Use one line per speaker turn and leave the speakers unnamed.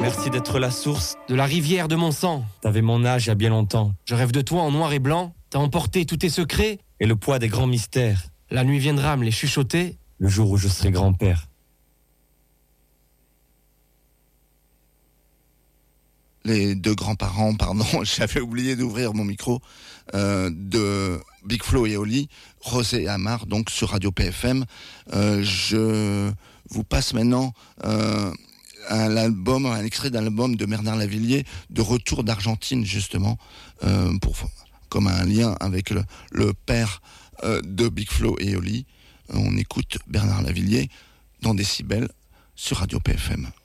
Merci d'être la source
de la rivière de mon sang.
T'avais mon âge il y a bien longtemps.
Je rêve de toi en noir et blanc. T'as emporté tous tes secrets.
Et le poids des grands mystères.
La nuit viendra me les chuchoter.
Le jour où je serai grand-père.
Les deux grands-parents, pardon, j'avais oublié d'ouvrir mon micro, de Big Flo et Oli, Rosé et Amar, donc sur Radio PFM. Je vous passe maintenant un extrait d'un album de Bernard Lavilliers, de retour d'Argentine justement, comme un lien avec le père de Big Flo et Oli. On écoute Bernard Lavilliers dans Décibel sur Radio PFM.